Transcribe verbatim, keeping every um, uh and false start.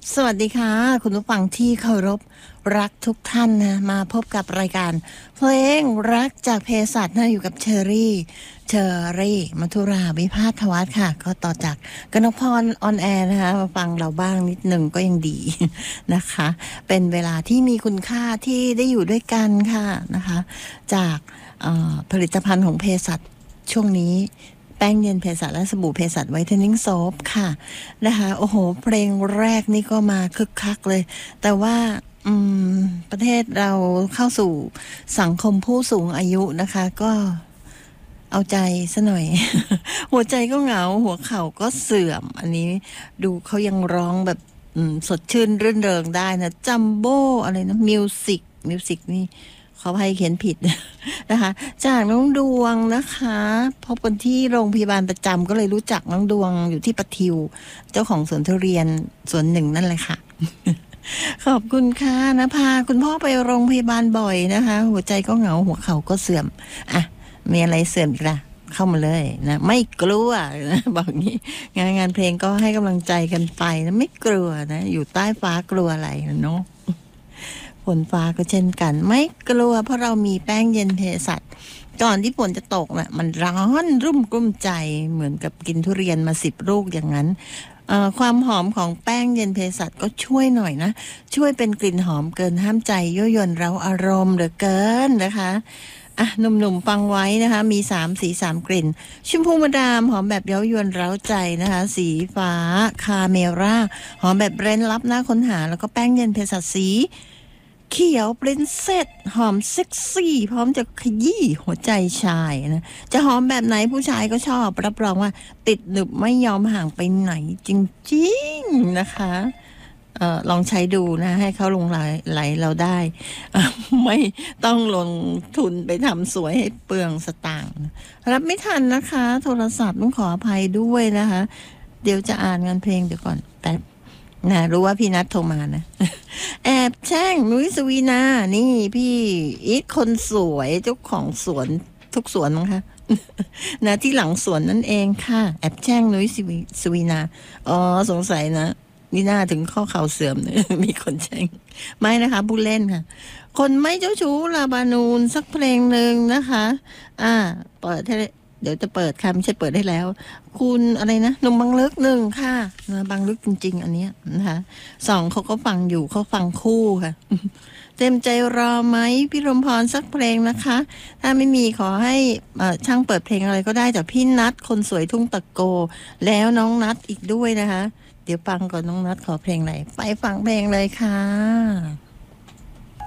สวัสดีค่ะคุณผู้ฟังที่เคารพรักทุกท่านนะมาพบกับรายการเพลงรักจากเภสัชนะอยู่กับเชอรี่เชอรี่มัทุราวิภาควัฒน์ค่ะก็ต่อจากกนกพรออนแอร์นะคะมาฟังเราบ้างนิดหนึ่งก็ยังดีนะคะเป็นเวลาที่มีคุณค่าที่ได้อยู่ด้วยกันค่ะนะคะจากผลิตภัณฑ์ของเภสัชช่วงนี้แป้งเย็นเภสัชและสบู่เภสัชไวท์เทนนิ่งโซฟค่ะนะคะโอ้โหเพลงแรกนี่ก็มาคึกคักเลยแต่ว่าอืมประเทศเราเข้าสู่สังคมผู้สูงอายุนะคะก็เอาใจซะหน่อย หัวใจก็เหงาหัวเข่าก็เสื่อมอันนี้ดูเขายังร้องแบบสดชื่นรื่นเริงได้นะจัมโบ้อะไรนะมิวสิกมิวสิกนี่เขาให้เขียนผิดนะคะจากน้องดวงนะคะพบกันที่โรงพยาบาลประจำก็เลยรู้จักน้องดวงอยู่ที่ปะทิวเจ้าของสวนทุเรียนสวนหนึ่งนั่นแหละค่ะ ขอบคุณค่ะนะพาคุณพ่อไปโรงพยาบาลบ่อยนะคะหัวใจก็เหงาหัวเข่าก็เสื่อมอ่ะมีอะไรเสื่อมอีกล่ะเข้ามาเลยนะไม่กลัวนะบอกงี้งานงานเพลงก็ให้กำลังใจกันไปนะไม่กลัวนะอยู่ใต้ฟ้ากลัวอะไรเนาะฝนฟ้าก็เช่นกันไม่กลัวเพราะเรามีแป้งเย็นเภสัชก่อนที่ฝนจะตกน่ะมันร้อนรุ่มกลุ้มใจเหมือนกับกินทุเรียนมาสิบลูกอย่างนั้นความหอมของแป้งเย็นเภสัชก็ช่วยหน่อยนะช่วยเป็นกลิ่นหอมเกินห้ามใจยั่วยวนเราอารมณ์เหลือเกินนะคะอ่ะหนุ่มๆฟังไว้นะคะมีสามสีสามกลิ่นชมพูมะดามหอมแบบเย้ายวนเร้าใจนะคะสีฟ้าคาเมร่าหอมแบบเร้นลับน่าค้นหาแล้วก็แป้งเย็นเภสัชสีเขียวปรินเซสหอมเซ็กซี่พร้อมจะขยี้หัวใจชายนะจะหอมแบบไหนผู้ชายก็ชอบรับรองว่าติดหนึบไม่ยอมห่างไปไหนจริงๆนะคะเอ่อลองใช้ดูนะให้เขาลงไหลไหลเราได้ไม่ต้องลงทุนไปทำสวยให้เปลืองสตางค์รับไม่ทันนะคะโทรศัพท์ต้องขออภัยด้วยนะคะเดี๋ยวจะอ่านงานเพลงเดี๋ยวก่อนแป๊บนะรู้ว่าพี่นัทโทรมานะแอบแช่งนุ้ยสวีนานี่พี่อีทคนสวยเจ้าของสวนทุกสวนมั้งคะนะที่หลังสวนนั่นเองค่ะแอบแช่งนุ้ยสวีนาอ๋อสงสัยนะนี่น่าถึงข้อเข่าเสื่อมเนี่ยมีคนแช่งไม่นะคะผู้เล่นค่ะคนไม่เจ้าชู้ลาบานูนสักเพลงหนึ่งนะคะอ่าเปิดให้เดี๋ยวจะเปิดค่ะไม่ใช่เปิดได้แล้วคุณอะไรนะหนุ่มบางลึกหนึ่งค่ะนะบางลึกจริงๆอันเนี้ยนะคะสองเขาก็ฟังอยู่เขาฟังคู่ค่ะเต็มใจรอไหมพี่รมพรสักเพลงนะคะถ้าไม่มีขอให้ช่างเปิดเพลงอะไรก็ได้แต่พี่นัทคนสวยทุ่งตะโกแล้วน้องนัทอีกด้วยนะคะเดี๋ยวฟังก่อนน้องนัทขอเพลงอะไรไปฟังเพลงเลยค่ะ